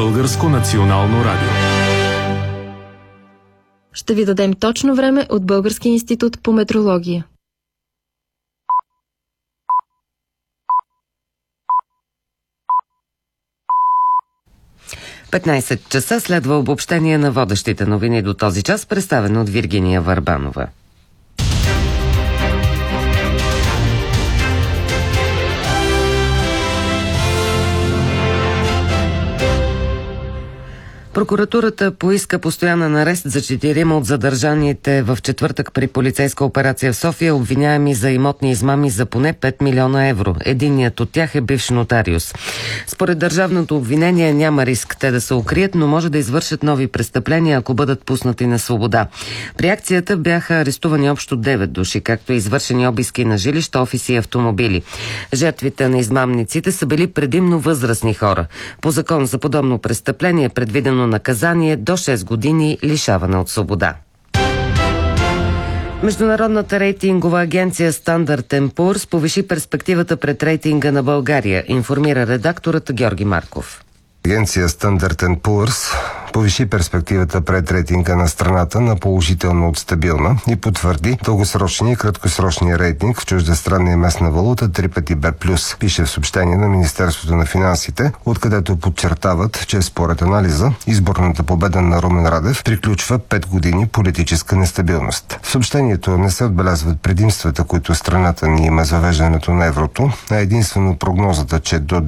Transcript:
Българско национално радио. Ще ви дадем точно време от Българския институт по метрология. – 15 часа следва обобщение на водещите новини до този час, представено от Виргиния Върбанова. Прокуратурата поиска постоянен арест за 4 от задържаните в четвъртък при полицейска операция в София, обвиняеми за имотни измами за поне 5 милиона евро. Единият от тях е бивш нотариус. Според държавното обвинение няма риск те да се укрият, но може да извършат нови престъпления, ако бъдат пуснати на свобода. При акцията бяха арестувани общо 9 души, както и извършени обиски на жилища, офиси и автомобили. Жертвите на измамниците са били предимно възрастни хора. По закон за подобно престъпление е предвидено наказание до 6 години лишаване от свобода. Международната рейтингова агенция Standard & Poor's повиши перспективата пред рейтинга на България, информира редакторът Георги Марков. Агенция Standard & Poor's повиши перспективата пред рейтинга на страната на положително от стабилна и потвърди дългосрочния и краткосрочния рейтинг в чуждестранна и местна валута 3 пъти Б+, пише в съобщение на Министерството на финансите, откъдето подчертават, че според анализа изборната победа на Румен Радев приключва 5 години политическа нестабилност. В съобщението не се отбелязват предимствата, които страната ни има за въвеждането на еврото, а единствено прогнозата, че до